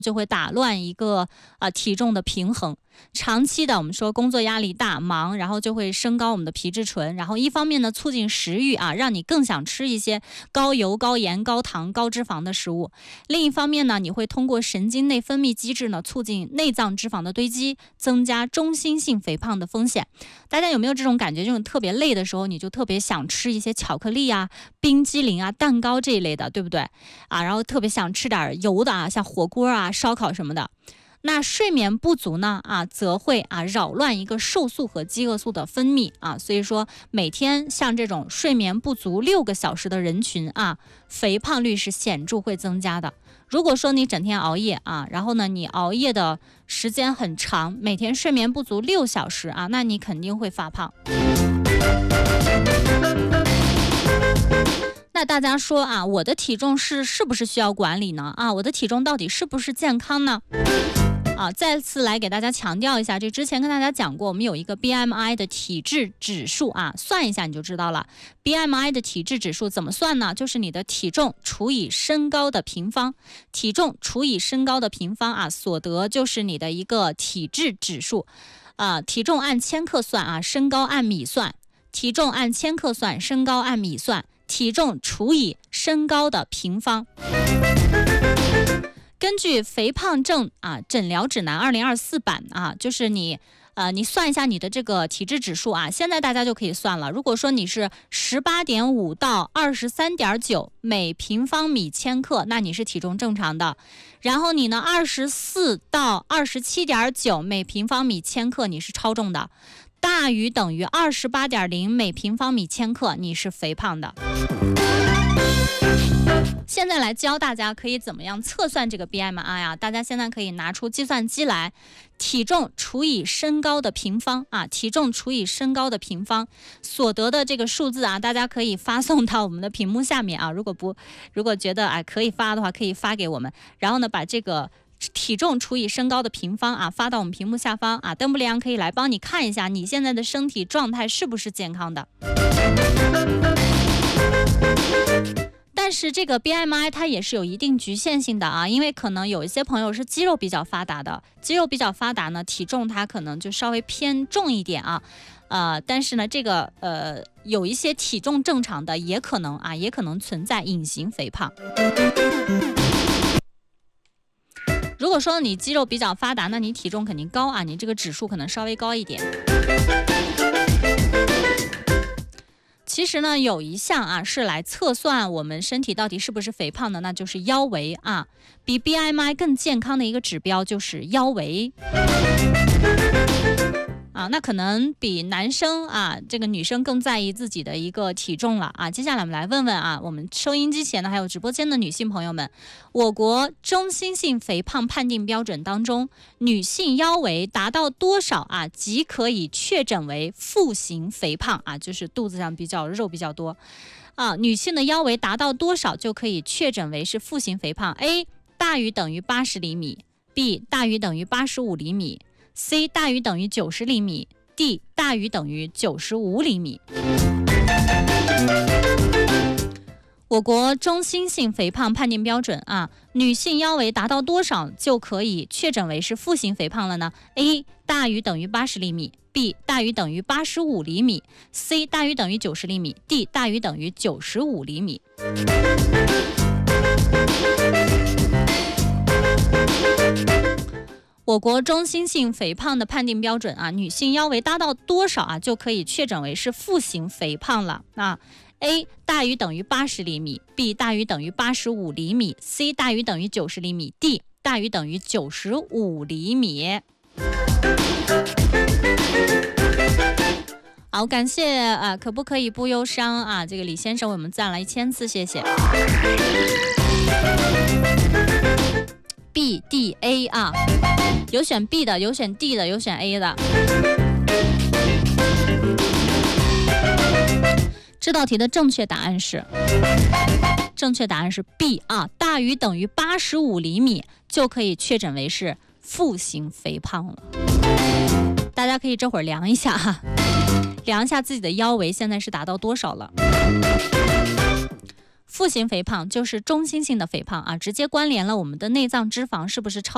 就会打乱一个体重的平衡。长期的我们说工作压力大忙，然后就会升高我们的皮质醇，然后一方面呢促进食欲让你更想吃一些高油高盐高糖高脂肪的食物，另一方面呢你会通过神经内分泌机制呢促进内脏脂肪的堆积，增加中心性肥胖的风险。大家有没有这种感觉，这种特别累的时候你就特别想吃一些巧克力冰激凌蛋糕这一类的，对不对然后特别想吃点油的像火锅烧烤什么的。那睡眠不足呢则会扰乱一个瘦素和饥饿素的分泌所以说每天像这种睡眠不足6个小时的人群肥胖率是显著会增加的。如果说你整天熬夜然后呢你熬夜的时间很长，每天睡眠不足6小时那你肯定会发胖。那大家说我的体重是不是需要管理呢我的体重到底是不是健康呢再次来给大家强调一下，这之前跟大家讲过，我们有一个 BMI 的体质指数算一下你就知道了。BMI 的体质指数怎么算呢？就是你的体重除以身高的平方，体重除以身高的平方所得就是你的一个体质指数。体重按千克算身高按米算，体重按千克算，身高按米算，体重除以身高的平方。根据肥胖症诊疗指南2024版就是你算一下你的这个体质指数现在大家就可以算了。如果说你是18.5到23.9每平方米千克，那你是体重正常的。然后你呢24到27.9每平方米千克你是超重的，大于等于28.0每平方米千克你是肥胖的。现在来教大家可以怎么样测算这个 BMI 大家现在可以拿出计算机来，体重除以身高的平方体重除以身高的平方所得的这个数字大家可以发送到我们的屏幕下面如果觉得可以发的话可以发给我们，然后呢把这个体重除以身高的平方发到我们屏幕下方邓布利昂可以来帮你看一下你现在的身体状态是不是健康的。但是这个 BMI 它也是有一定局限性的因为可能有一些朋友是肌肉比较发达的，肌肉比较发达呢，体重它可能就稍微偏重一点但是呢这个有一些体重正常的也可能存在隐形肥胖。如果说你肌肉比较发达，那你体重肯定高你这个指数可能稍微高一点。其实呢有一项是来测算我们身体到底是不是肥胖的，那就是腰围比 BMI 更健康的一个指标就是腰围那可能比男生这个女生更在意自己的一个体重了接下来我们来问问我们收音机前的还有直播间的女性朋友们，我国中心性肥胖判定标准当中，女性腰围达到多少即可以确诊为腹型肥胖就是肚子上肉比较多女性的腰围达到多少就可以确诊为是腹型肥胖。 A 大于等于80厘米， B 大于等于85厘米， C 大于等于90厘米， D 大于等于95厘米。我国中心性肥胖判定标准女性腰围达到多少就可以确诊为是腹型肥胖了呢？ A 大于等于80厘米， B 大于等于85厘米， C 大于等于90厘米， D 大于等于95厘米。我国中心性肥胖的判定标准女性腰围达到多少就可以确诊为是腹型肥胖了A 大于等于80厘米， B 大于等于85厘米， C 大于等于90厘米， D 大于等于95厘米。好，感谢可不可以不忧伤这个李先生为我们赞了1000次，谢谢。B D A 有选 B 的，有选 D 的，有选 A 的。这道题的正确答案是 B 大于等于85厘米就可以确诊为是腹型肥胖了。大家可以这会儿量一下量一下自己的腰围现在是达到多少了。腹型肥胖就是中心性的肥胖直接关联了我们的内脏脂肪是不是超